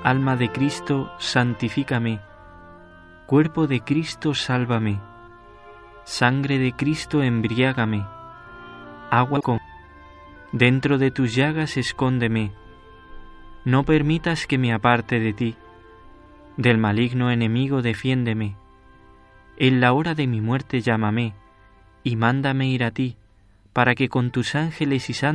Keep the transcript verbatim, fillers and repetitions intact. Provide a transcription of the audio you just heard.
Alma de Cristo, santifícame. Cuerpo de Cristo, sálvame. Sangre de Cristo, embriágame. Agua con... Dentro de tus llagas escóndeme. No permitas que me aparte de ti. Del maligno enemigo defiéndeme. En la hora de mi muerte llámame, y mándame ir a ti, para que con tus ángeles y santos